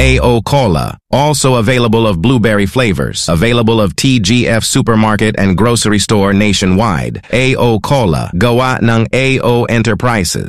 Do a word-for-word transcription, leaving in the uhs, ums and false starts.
A O Cola, also available of blueberry flavors, available of T G F supermarket and grocery store nationwide. A O Cola, gawa ng A O Enterprises.